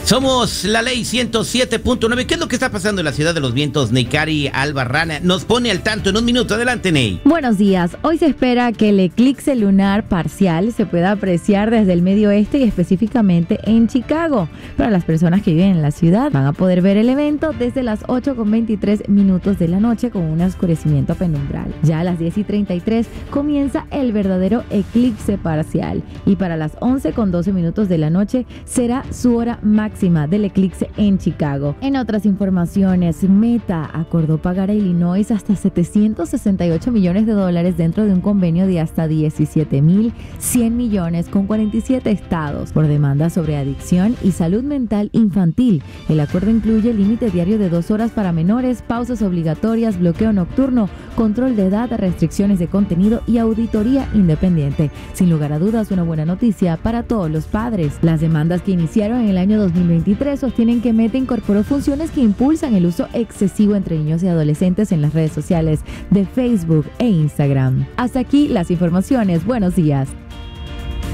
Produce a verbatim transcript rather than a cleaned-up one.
Somos la ley ciento siete punto nueve. ¿Qué es lo que está pasando en la ciudad de los vientos? Neikari Albarrana nos pone al tanto en un minuto. Adelante, Ney. Buenos días. Hoy se espera que el eclipse lunar parcial se pueda apreciar desde el medio oeste y específicamente en Chicago. Para las personas que viven en la ciudad van a poder ver el evento desde las ocho con veintitrés minutos de la noche con un oscurecimiento penumbral. Ya a las diez y treinta y tres comienza el verdadero eclipse parcial y para las once con doce minutos de la noche será su hora máxima del eclipse en Chicago. En otras informaciones, Meta acordó pagar a Illinois hasta setecientos sesenta y ocho millones de dólares dentro de un convenio de hasta diecisiete mil cien millones con cuarenta y siete estados por demandas sobre adicción y salud mental infantil. El acuerdo incluye límite diario de dos horas para menores, pausas obligatorias, bloqueo nocturno, control de edad, restricciones de contenido y auditoría independiente. Sin lugar a dudas, una buena noticia para todos los padres. Las demandas que iniciaron en el año dos mil veintitrés sostienen que Meta incorporó funciones que impulsan el uso excesivo entre niños y adolescentes en las redes sociales de Facebook e Instagram. Hasta aquí las informaciones. Buenos días.